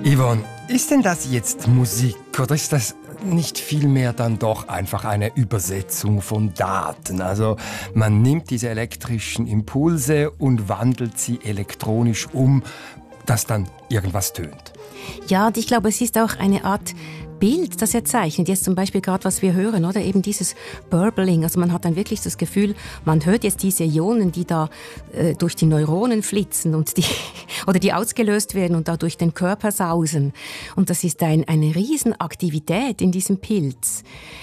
Yvonne, ist denn das jetzt Musik oder ist das nicht vielmehr dann doch einfach eine Übersetzung von Daten? Also man nimmt diese elektrischen Impulse und wandelt sie elektronisch um, dass dann irgendwas tönt. Ja, und ich glaube, es ist auch eine Art Bild, das er zeichnet. Jetzt zum Beispiel gerade, was wir hören, oder eben dieses Burbling. Also man hat dann wirklich das Gefühl, man hört jetzt diese Ionen, die da durch die Neuronen flitzen und die ausgelöst werden und da durch den Körper sausen. Und das ist eine Riesenaktivität in diesem Pilz.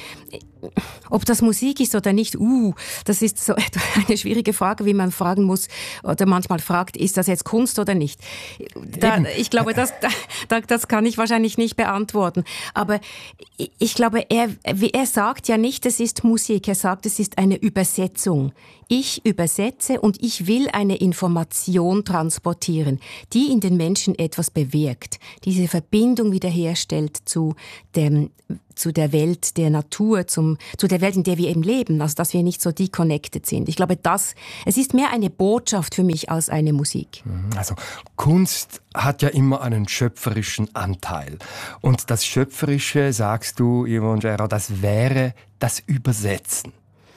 Ob das Musik ist oder nicht, das ist so eine schwierige Frage, wie man fragen muss oder manchmal fragt, ist das jetzt Kunst oder nicht? Ich glaube, das kann ich wahrscheinlich nicht beantworten. Aber ich glaube, er sagt ja nicht, es ist Musik, er sagt, es ist eine Übersetzung. Ich übersetze und ich will eine Information transportieren, die in den Menschen etwas bewirkt, diese Verbindung wiederherstellt zu der Welt der Natur, zu der Welt, in der wir eben leben, also dass wir nicht so deconnected sind. Ich glaube, es ist mehr eine Botschaft für mich als eine Musik. Also Kunst hat ja immer einen schöpferischen Anteil. Und das Schöpferische, sagst du, Yvonne Gérard, das wäre das Übersetzen.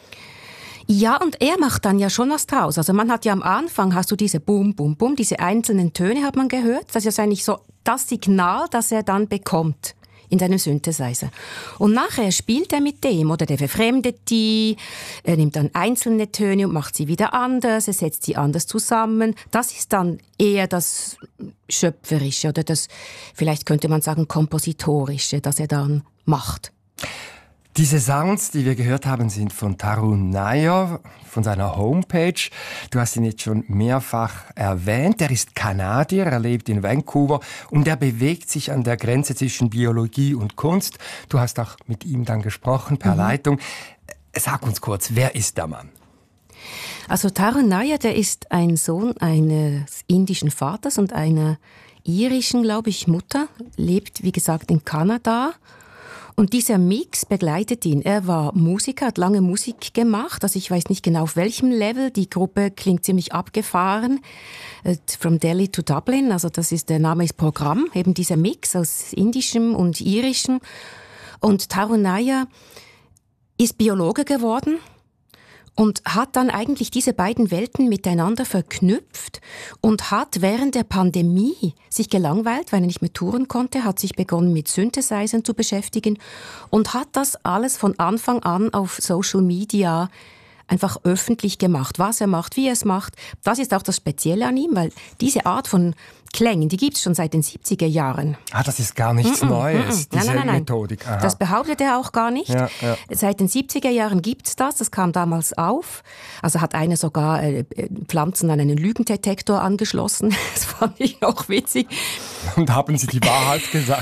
Ja, und er macht dann ja schon was draus. Also man hat ja am Anfang, hast du diese Bum, Bum, Bum, diese einzelnen Töne hat man gehört. Das ist eigentlich so das Signal, das er dann bekommt in seinem Synthesizer. Und nachher spielt er mit dem, oder der verfremdet die, er nimmt dann einzelne Töne und macht sie wieder anders, er setzt sie anders zusammen. Das ist dann eher das Schöpferische oder das, vielleicht könnte man sagen, Kompositorische, das er dann macht. Diese Sounds, die wir gehört haben, sind von Tarun Nair, von seiner Homepage. Du hast ihn jetzt schon mehrfach erwähnt. Er ist Kanadier, er lebt in Vancouver und er bewegt sich an der Grenze zwischen Biologie und Kunst. Du hast auch mit ihm dann gesprochen per Leitung. Sag uns kurz, wer ist der Mann? Also Tarun Nair, der ist ein Sohn eines indischen Vaters und einer irischen, glaube ich, Mutter, lebt, wie gesagt, in Kanada. Und dieser Mix begleitet ihn. Er war Musiker, hat lange Musik gemacht. Also ich weiß nicht genau auf welchem Level. Die Gruppe klingt ziemlich abgefahren. From Delhi to Dublin. Also der Name ist Programm. Eben dieser Mix aus Indischem und Irischem. Und Tarun Nair ist Biologe geworden. Und hat dann eigentlich diese beiden Welten miteinander verknüpft und hat während der Pandemie sich gelangweilt, weil er nicht mehr touren konnte, hat sich begonnen mit Synthesizern zu beschäftigen und hat das alles von Anfang an auf Social Media einfach öffentlich gemacht, was er macht, wie er es macht. Das ist auch das Spezielle an ihm, weil diese Art von Klängen, die gibt es schon seit den 70er Jahren. Das ist gar nichts Neues, diese nein. Methodik. Aha. Das behauptet er auch gar nicht. Ja. Seit den 70er Jahren gibt's das kam damals auf. Also hat einer sogar Pflanzen an einen Lügendetektor angeschlossen. Das fand ich auch witzig. Und haben Sie die Wahrheit gesagt?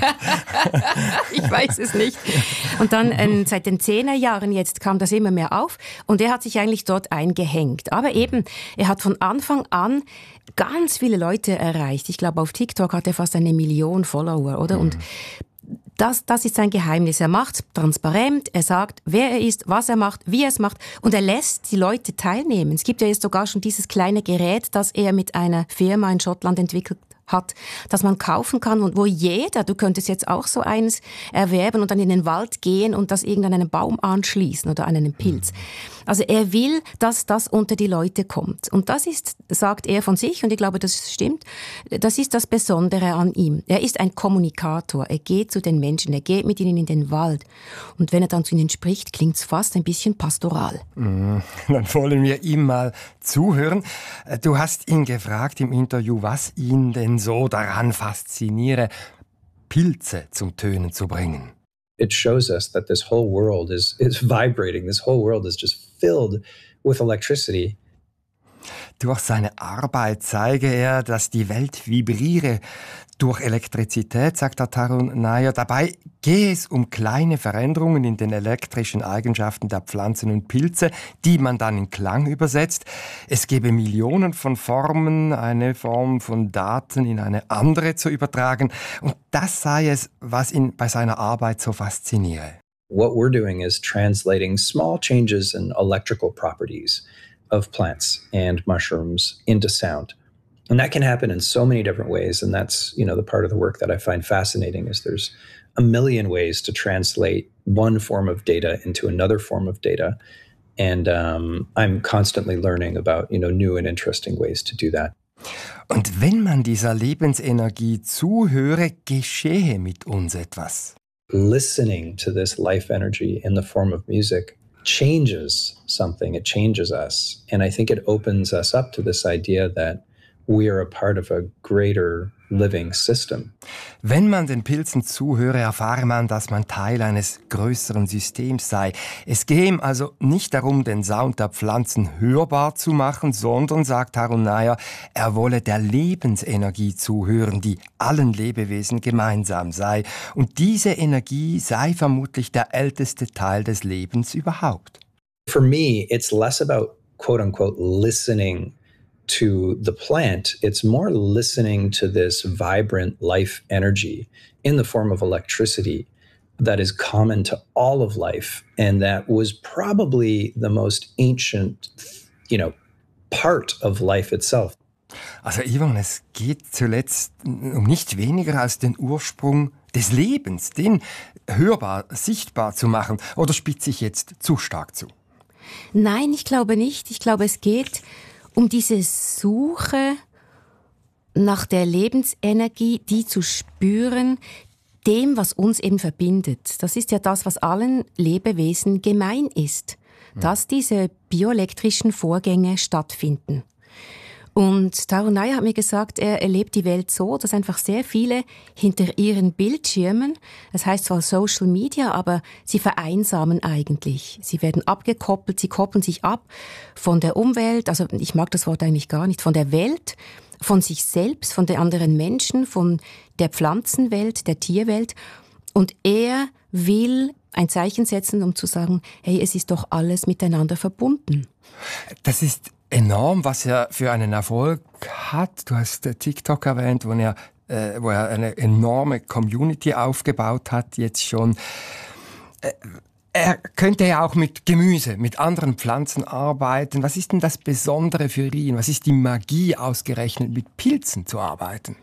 Ich weiß es nicht. Und dann seit den 10er Jahren jetzt kam das immer mehr auf und er hat sich eigentlich dort eingehängt. Aber eben, er hat von Anfang an ganz viele Leute erreicht. Ich glaube, auf TikTok hat er fast 1 Million Follower, oder? Und das ist sein Geheimnis. Er macht transparent, er sagt, wer er ist, was er macht, wie er es macht und er lässt die Leute teilnehmen. Es gibt ja jetzt sogar schon dieses kleine Gerät, das er mit einer Firma in Schottland entwickelt hat, das man kaufen kann und wo du könntest jetzt auch so eins erwerben und dann in den Wald gehen und das irgendwann an einen Baum anschließen oder an einen Pilz. Also er will, dass das unter die Leute kommt. Und das ist, sagt er von sich, und ich glaube, das stimmt, das ist das Besondere an ihm. Er ist ein Kommunikator. Er geht zu den Menschen, er geht mit ihnen in den Wald. Und wenn er dann zu ihnen spricht, klingt es fast ein bisschen pastoral. Dann wollen wir ihm mal zuhören. Du hast ihn gefragt im Interview, was ihn denn so daran fasziniere, Pilze zum Tönen zu bringen. It shows us that this whole world is vibrating. This whole world is just filled with electricity. Durch seine Arbeit zeige er, dass die Welt vibriere durch Elektrizität, sagt Tarun Nair. Dabei gehe es um kleine Veränderungen in den elektrischen Eigenschaften der Pflanzen und Pilze, die man dann in Klang übersetzt. Es gebe Millionen von Formen, eine Form von Daten in eine andere zu übertragen. Und das sei es, was ihn bei seiner Arbeit so fasziniere. What we're doing is translating small changes in electrical properties of plants and mushrooms into sound. And that can happen in so many different ways. And that's, the part of the work that I find fascinating is there's a million ways to translate one form of data into another form of data. And I'm constantly learning about, new and interesting ways to do that. Und wenn man dieser Lebensenergie zuhöre, geschehe mit uns etwas. Listening to this life energy in the form of music changes something. It changes us. And I think it opens us up to this idea that we are a part of a greater living system. Wenn man den Pilzen zuhöre, erfahre man, dass man Teil eines größeren Systems sei. Es gehe ihm also nicht darum, den Sound der Pflanzen hörbar zu machen, sondern, sagt Tarun Nair, er wolle der Lebensenergie zuhören, die allen Lebewesen gemeinsam sei. Und diese Energie sei vermutlich der älteste Teil des Lebens überhaupt. For me, it's less about, quote unquote, listening to the plant. It's more listening to this vibrant life energy in the form of electricity that is common to all of life and that was probably the most ancient, part of life itself. Also Ivan, es geht zuletzt um nicht weniger als den Ursprung des Lebens, den hörbar, sichtbar zu machen. Oder spitze ich jetzt zu stark zu? Nein, ich glaube nicht. Ich glaube, es geht um diese Suche nach der Lebensenergie, die zu spüren, dem, was uns eben verbindet. Das ist ja das, was allen Lebewesen gemein ist, dass diese bioelektrischen Vorgänge stattfinden. Und Tarun Nair hat mir gesagt, er erlebt die Welt so, dass einfach sehr viele hinter ihren Bildschirmen, das heißt zwar Social Media, aber sie vereinsamen eigentlich. Sie werden abgekoppelt, sie koppeln sich ab von der Umwelt, also ich mag das Wort eigentlich gar nicht, von der Welt, von sich selbst, von den anderen Menschen, von der Pflanzenwelt, der Tierwelt. Und er will ein Zeichen setzen, um zu sagen, hey, es ist doch alles miteinander verbunden. Das ist enorm, was er für einen Erfolg hat. Du hast TikTok erwähnt, wo er eine enorme Community aufgebaut hat, jetzt schon. Er könnte ja auch mit Gemüse, mit anderen Pflanzen arbeiten. Was ist denn das Besondere für ihn? Was ist die Magie, ausgerechnet mit Pilzen zu arbeiten?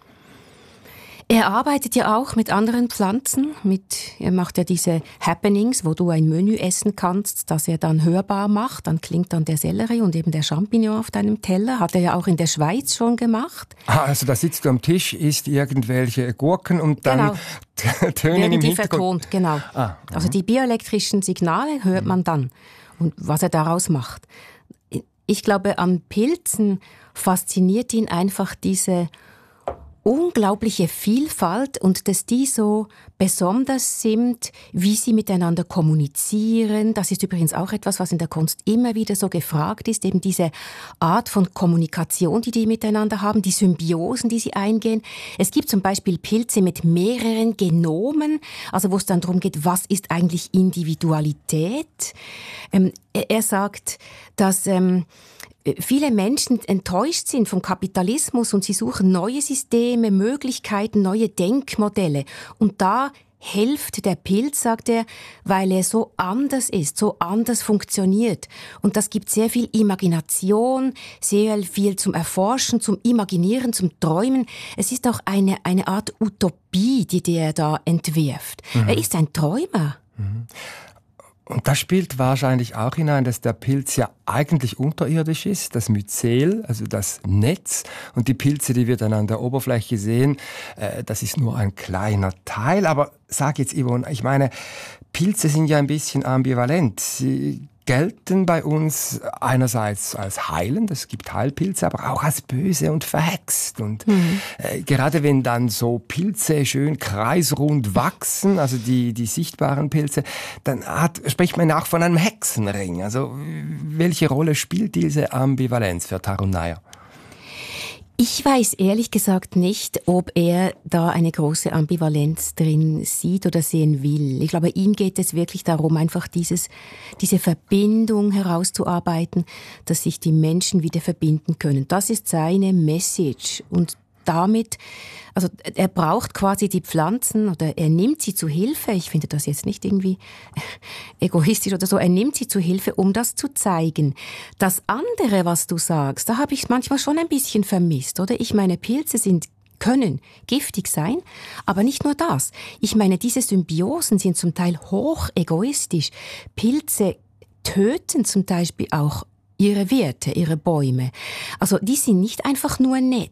Er arbeitet ja auch mit anderen Pflanzen. Er macht ja diese Happenings, wo du ein Menü essen kannst, das er dann hörbar macht. Dann klingt dann der Sellerie und eben der Champignon auf deinem Teller. Hat er ja auch in der Schweiz schon gemacht. Also da sitzt du am Tisch, isst irgendwelche Gurken und dann tönen werden im die Hintergrund. Vertont, genau. Also die bioelektrischen Signale hört man dann. Und was er daraus macht. Ich glaube, an Pilzen fasziniert ihn einfach diese unglaubliche Vielfalt und dass die so besonders sind, wie sie miteinander kommunizieren. Das ist übrigens auch etwas, was in der Kunst immer wieder so gefragt ist, eben diese Art von Kommunikation, die miteinander haben, die Symbiosen, die sie eingehen. Es gibt zum Beispiel Pilze mit mehreren Genomen, also wo es dann darum geht, was ist eigentlich Individualität? Er sagt, dass viele Menschen enttäuscht sind vom Kapitalismus und sie suchen neue Systeme, Möglichkeiten, neue Denkmodelle. Und da hilft der Pilz, sagt er, weil er so anders ist, so anders funktioniert. Und das gibt sehr viel Imagination, sehr viel zum Erforschen, zum Imaginieren, zum Träumen. Es ist auch eine Art Utopie, die er da entwirft. Er ist ein Träumer. Und das spielt wahrscheinlich auch hinein, dass der Pilz ja eigentlich unterirdisch ist, das Myzel, also das Netz. Und die Pilze, die wir dann an der Oberfläche sehen, das ist nur ein kleiner Teil. Aber sag jetzt, Yvonne, ich meine, Pilze sind ja ein bisschen ambivalent. Sie gelten bei uns einerseits als heilend, es gibt Heilpilze, aber auch als böse und verhext. Und gerade wenn dann so Pilze schön kreisrund wachsen, also die sichtbaren Pilze, dann spricht man auch von einem Hexenring. Also welche Rolle spielt diese Ambivalenz für Tarun Nair? Ich weiß ehrlich gesagt nicht, ob er da eine große Ambivalenz drin sieht oder sehen will. Ich glaube, ihm geht es wirklich darum, einfach diese Verbindung herauszuarbeiten, dass sich die Menschen wieder verbinden können. Das ist seine Message. Und damit, also er braucht quasi die Pflanzen oder er nimmt sie zu Hilfe. Ich finde das jetzt nicht irgendwie egoistisch oder so. Er nimmt sie zu Hilfe, um das zu zeigen. Das andere, was du sagst, da habe ich manchmal schon ein bisschen vermisst, oder? Ich meine, Pilze können giftig sein, aber nicht nur das. Ich meine, diese Symbiosen sind zum Teil hoch egoistisch. Pilze töten zum Beispiel auch ihre Wirte, ihre Bäume. Also die sind nicht einfach nur nett.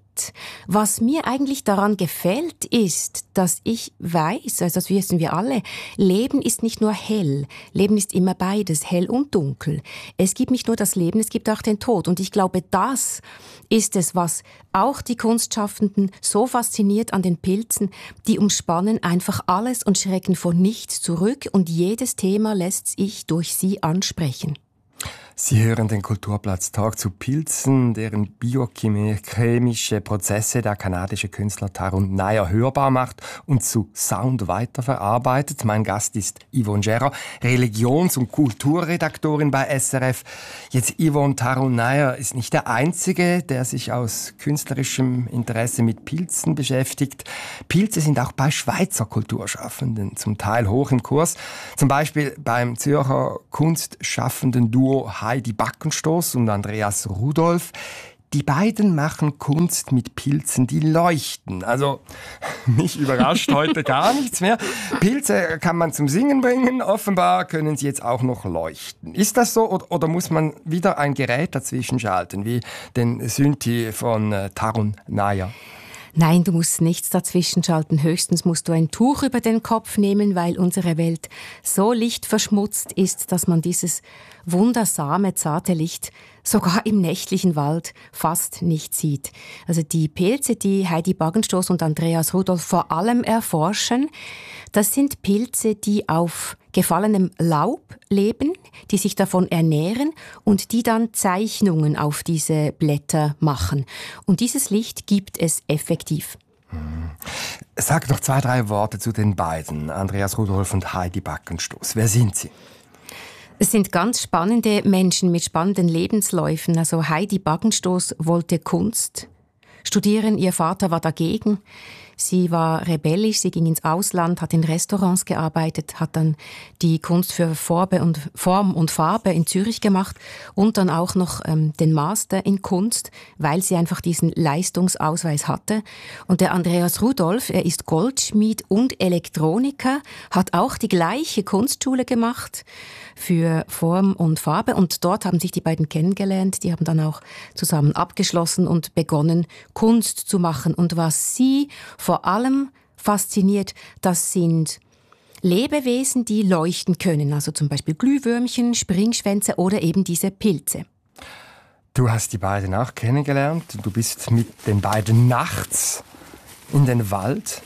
Was mir eigentlich daran gefällt, ist, dass ich weiß, also das wissen wir alle, Leben ist nicht nur hell. Leben ist immer beides, hell und dunkel. Es gibt nicht nur das Leben, es gibt auch den Tod. Und ich glaube, das ist es, was auch die Kunstschaffenden so fasziniert an den Pilzen. Die umspannen einfach alles und schrecken vor nichts zurück. Und jedes Thema lässt sich durch sie ansprechen. Sie hören den Kulturplatz-Talk zu Pilzen, deren biochemische Prozesse der kanadische Künstler Tarun Nair hörbar macht und zu Sound weiterverarbeitet. Mein Gast ist Yvonne Gerard, Religions- und Kulturredaktorin bei SRF. Jetzt Yvonne, Tarun Nair ist nicht der Einzige, der sich aus künstlerischem Interesse mit Pilzen beschäftigt. Pilze sind auch bei Schweizer Kulturschaffenden zum Teil hoch im Kurs. Zum Beispiel beim Zürcher kunstschaffenden Duo Heidi Backenstoss und Andreas Rudolph. Die beiden machen Kunst mit Pilzen, die leuchten. Also, mich überrascht heute gar nichts mehr. Pilze kann man zum Singen bringen. Offenbar können sie jetzt auch noch leuchten. Ist das so oder muss man wieder ein Gerät dazwischen schalten, wie den Synthi von Tarun Nair? Nein, du musst nichts dazwischen schalten. Höchstens musst du ein Tuch über den Kopf nehmen, weil unsere Welt so lichtverschmutzt ist, dass man dieses wundersame, zarte Licht sogar im nächtlichen Wald fast nicht sieht. Also die Pilze, die Heidi Backenstoss und Andreas Rudolph vor allem erforschen, das sind Pilze, die auf gefallenem Laub leben, die sich davon ernähren und die dann Zeichnungen auf diese Blätter machen. Und dieses Licht gibt es effektiv. Sag noch 2, 3 Worte zu den beiden, Andreas Rudolph und Heidi Backenstoss. Wer sind sie? Es sind ganz spannende Menschen mit spannenden Lebensläufen. Also Heidi Backenstoss wollte Kunst studieren, ihr Vater war dagegen. Sie war rebellisch, sie ging ins Ausland, hat in Restaurants gearbeitet, hat dann die Kunst für Form und Farbe in Zürich gemacht und dann auch noch den Master in Kunst, weil sie einfach diesen Leistungsausweis hatte. Und der Andreas Rudolph, er ist Goldschmied und Elektroniker, hat auch die gleiche Kunstschule gemacht für Form und Farbe und dort haben sich die beiden kennengelernt, die haben dann auch zusammen abgeschlossen und begonnen, Kunst zu machen. Und was sie vor allem fasziniert, das sind Lebewesen, die leuchten können, also zum Beispiel Glühwürmchen, Springschwänze oder eben diese Pilze. Du hast die beiden auch kennengelernt. Du bist mit den beiden nachts in den Wald.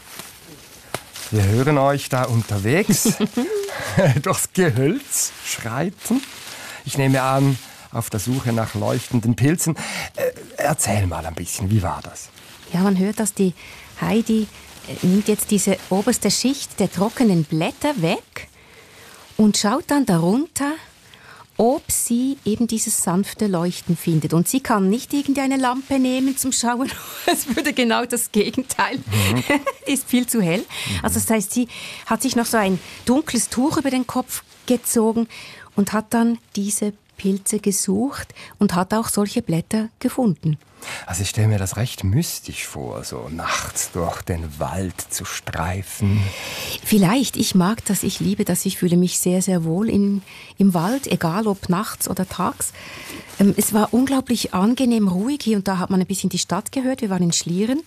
Wir hören euch da unterwegs durchs Gehölz schreiten. Ich nehme an, auf der Suche nach leuchtenden Pilzen. Erzähl mal ein bisschen, wie war das? Ja, man hört, dass die Heidi nimmt jetzt diese oberste Schicht der trockenen Blätter weg und schaut dann darunter, ob sie eben dieses sanfte Leuchten findet. Und sie kann nicht irgendeine Lampe nehmen zum Schauen. Es würde genau das Gegenteil. Ist viel zu hell. Also das heißt, sie hat sich noch so ein dunkles Tuch über den Kopf gezogen und hat dann diese Pilze gesucht und hat auch solche Blätter gefunden. Also ich stelle mir das recht mystisch vor, so nachts durch den Wald zu streifen. Vielleicht, ich mag das, ich liebe das, ich fühle mich sehr, sehr wohl im Wald, egal ob nachts oder tags. Es war unglaublich angenehm ruhig, hier und da hat man ein bisschen die Stadt gehört, wir waren in Schlieren.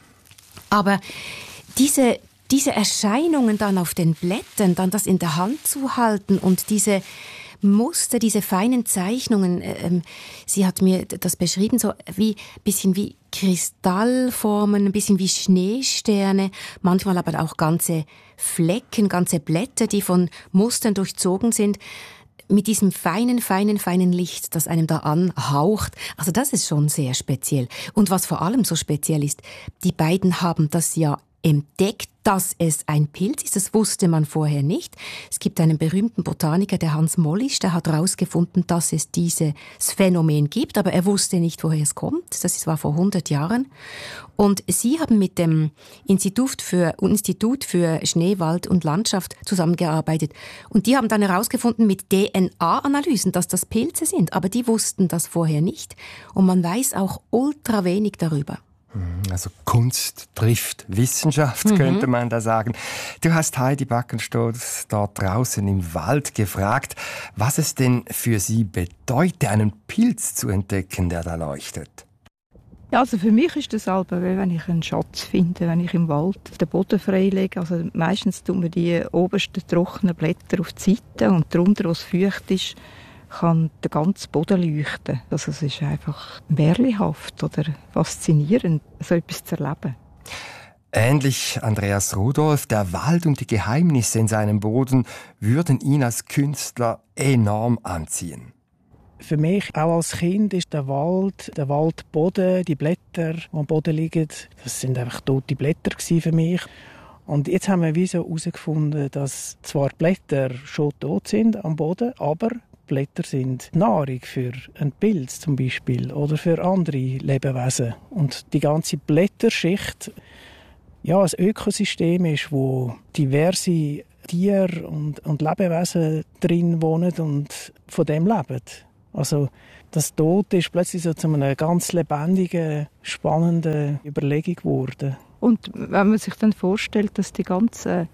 Aber diese Erscheinungen dann auf den Blättern, dann das in der Hand zu halten und diese Muster, diese feinen Zeichnungen, sie hat mir das beschrieben, so wie bisschen wie Kristallformen, ein bisschen wie Schneesterne, manchmal aber auch ganze Flecken, ganze Blätter, die von Mustern durchzogen sind, mit diesem feinen Licht, das einem da anhaucht. Also das ist schon sehr speziell. Und was vor allem so speziell ist, die beiden haben das ja entdeckt dass es ein Pilz ist, das wusste man vorher nicht. Es gibt einen berühmten Botaniker, der Hans Mollisch, der hat herausgefunden, dass es dieses Phänomen gibt, aber er wusste nicht, woher es kommt. Das war vor 100 Jahren. Und Sie haben mit dem Institut für Schneewald und Landschaft zusammengearbeitet. Und die haben dann herausgefunden mit DNA-Analysen, dass das Pilze sind. Aber die wussten das vorher nicht. Und man weiß auch ultra wenig darüber. Also Kunst trifft Wissenschaft, könnte man da sagen. Du hast Heidi Backenstoß dort draußen im Wald gefragt, was es denn für sie bedeutet, einen Pilz zu entdecken, der da leuchtet. Ja, also für mich ist das halt, wenn ich einen Schatz finde, wenn ich im Wald den Boden freilege. Also meistens tun wir die obersten trockenen Blätter auf die Seite und darunter, wo es feucht ist, kann der ganze Boden leuchten. Also es ist einfach märchenhaft oder faszinierend, so etwas zu erleben. Ähnlich Andreas Rudolph, der Wald und die Geheimnisse in seinem Boden würden ihn als Künstler enorm anziehen. Für mich, auch als Kind, ist der Waldboden, die Blätter, die am Boden liegen, das sind einfach tote Blätter für mich. Und jetzt haben wir so herausgefunden, dass zwar die Blätter schon tot sind am Boden, aber Blätter sind Nahrung für einen Pilz zum Beispiel oder für andere Lebewesen. Und die ganze Blätterschicht, ja, ein Ökosystem ist, wo diverse Tiere und Lebewesen drin wohnen und von dem leben. Also das Tod ist plötzlich so zu einer ganz lebendigen, spannenden Überlegung geworden. Und wenn man sich dann vorstellt, dass die ganzen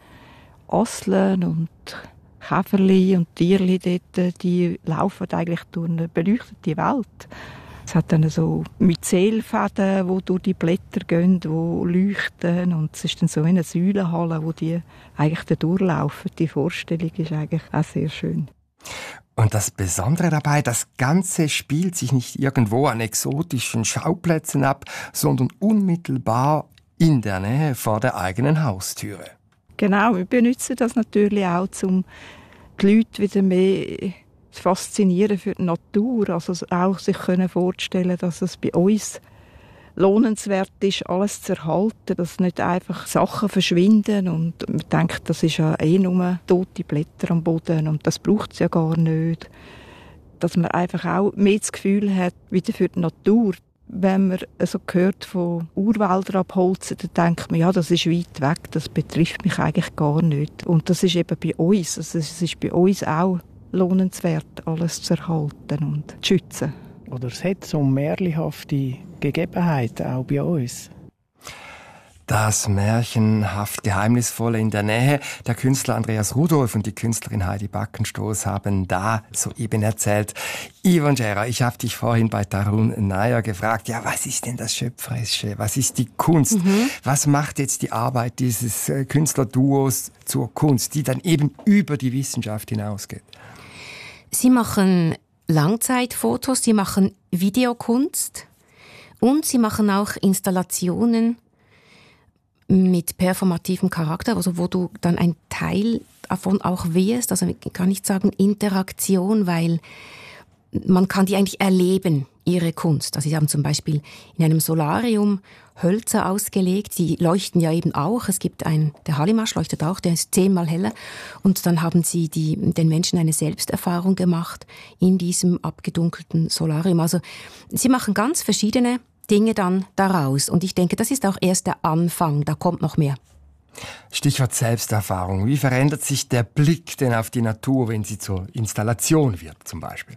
Asseln und Käferli und Tierli dort, die laufen eigentlich durch eine beleuchtete Welt. Es hat dann so Myzelfäden, die durch die Blätter gehen, die leuchten. Und es ist dann so wie eine Säulenhalle, wo die eigentlich da durchlaufen. Die Vorstellung ist eigentlich auch sehr schön. Und das Besondere dabei, das Ganze spielt sich nicht irgendwo an exotischen Schauplätzen ab, sondern unmittelbar in der Nähe vor der eigenen Haustüre. Genau, wir benutzen das natürlich auch, um die Leute wieder mehr zu faszinieren für die Natur. Also auch sich vorstellen, dass es bei uns lohnenswert ist, alles zu erhalten, dass nicht einfach Sachen verschwinden und man denkt, das ist ja nur tote Blätter am Boden und das braucht es ja gar nicht. Dass man einfach auch mehr das Gefühl hat, wieder für die Natur. Wenn man so hört von Urwäldern abholzen, dann denkt man, ja, das ist weit weg, das betrifft mich eigentlich gar nicht. Und das ist eben bei uns, also es ist bei uns auch lohnenswert, alles zu erhalten und zu schützen. Oder es hat so märchenhafte Gegebenheiten auch bei uns. Das märchenhaft Geheimnisvolle in der Nähe. Der Künstler Andreas Rudolph und die Künstlerin Heidi Backenstoß haben da soeben erzählt. Yvonne Gera, ich habe dich vorhin bei Tarun Nair gefragt, ja, was ist denn das Schöpferische? Was ist die Kunst? Was macht jetzt die Arbeit dieses Künstlerduos zur Kunst, die dann eben über die Wissenschaft hinausgeht? Sie machen Langzeitfotos, sie machen Videokunst und sie machen auch Installationen mit performativem Charakter, also wo du dann ein Teil davon auch wirst. Also ich kann nicht sagen Interaktion, weil man kann die eigentlich erleben, ihre Kunst. Also sie haben zum Beispiel in einem Solarium Hölzer ausgelegt, die leuchten ja eben auch. Es gibt der Hallimasch leuchtet auch, der ist 10-mal heller. Und dann haben sie den Menschen eine Selbsterfahrung gemacht in diesem abgedunkelten Solarium. Also sie machen ganz verschiedene Dinge dann daraus. Und ich denke, das ist auch erst der Anfang, da kommt noch mehr. Stichwort Selbsterfahrung. Wie verändert sich der Blick denn auf die Natur, wenn sie zur Installation wird, zum Beispiel?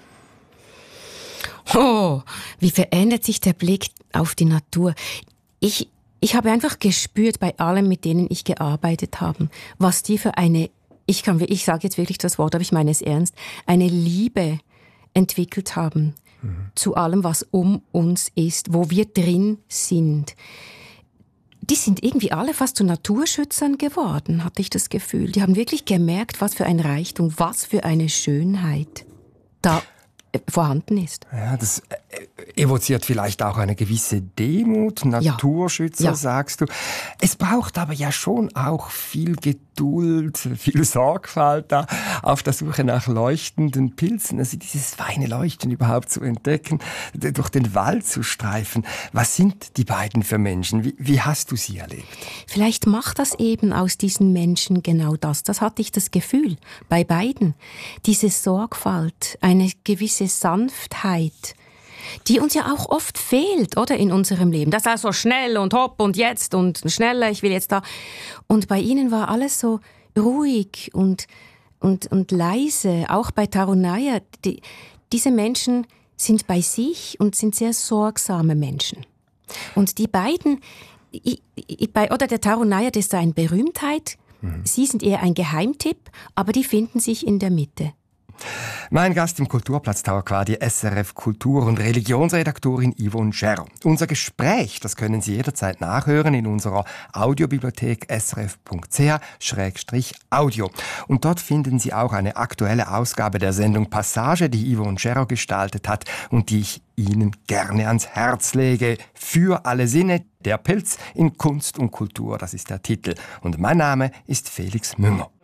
Oh, wie verändert sich der Blick auf die Natur? Ich habe einfach gespürt bei allen, mit denen ich gearbeitet habe, was die für eine, ich sage jetzt wirklich das Wort, aber ich meine es ernst, eine Liebe entwickelt haben zu allem, was um uns ist, wo wir drin sind. Die sind irgendwie alle fast zu Naturschützern geworden, hatte ich das Gefühl. Die haben wirklich gemerkt, was für ein Reichtum, was für eine Schönheit da vorhanden ist. Ja, das evoziert vielleicht auch eine gewisse Demut, Naturschützer, Ja. sagst du. Es braucht aber ja schon auch viel Geduld, viel Sorgfalt da auf der Suche nach leuchtenden Pilzen, also dieses feine Leuchten überhaupt zu entdecken, durch den Wald zu streifen. Was sind die beiden für Menschen? Wie hast du sie erlebt? Vielleicht macht das eben aus diesen Menschen genau das. Das hatte ich das Gefühl bei beiden. Diese Sorgfalt, eine gewisse Sanftheit, die uns ja auch oft fehlt, oder, in unserem Leben. Das ist also schnell und hopp und jetzt und schneller, ich will jetzt da. Und bei ihnen war alles so ruhig und leise, auch bei Tarunaya. Diese Menschen sind bei sich und sind sehr sorgsame Menschen. Und die beiden, oder der Tarunaya, das ist eine Berühmtheit, sie sind eher ein Geheimtipp, aber die finden sich in der Mitte. Mein Gast im Kulturplatztower war die SRF Kultur- und Religionsredaktorin Yvonne Scherr. Unser Gespräch, das können Sie jederzeit nachhören in unserer Audiobibliothek srf.ch/audio. Und dort finden Sie auch eine aktuelle Ausgabe der Sendung Passage, die Yvonne Scherr gestaltet hat und die ich Ihnen gerne ans Herz lege. Für alle Sinne, der Pilz in Kunst und Kultur, das ist der Titel. Und mein Name ist Felix Münger.